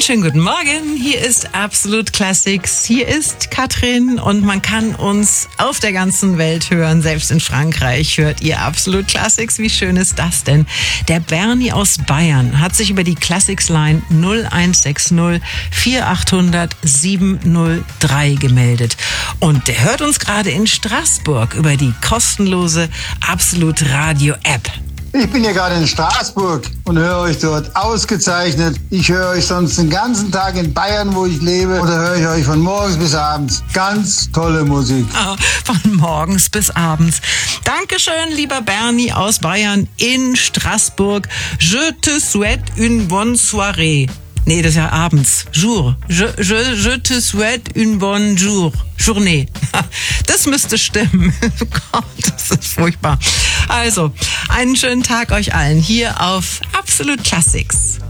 Schönen guten Morgen, hier ist Absolute Classics, hier ist Katrin und man kann uns auf der ganzen Welt hören, selbst in Frankreich hört ihr Absolute Classics, wie schön ist das denn? Der Bernie aus Bayern hat sich über die Classics Line 0160 4800 703 gemeldet und der hört uns gerade in Straßburg über die kostenlose Absolute Radio App. Ich bin hier gerade in Straßburg und höre euch dort ausgezeichnet. Ich höre euch sonst den ganzen Tag in Bayern, wo ich lebe. Und da höre ich euch von morgens bis abends. Ganz tolle Musik. Oh, von morgens bis abends. Dankeschön, lieber Bernie aus Bayern in Straßburg. Je te souhaite une bonne soirée. Nee, das ist ja abends. Jour. Je te souhaite une bonne journée. Das müsste stimmen. Gott, das ist furchtbar. Also, einen schönen Tag euch allen hier auf Absolute Classics.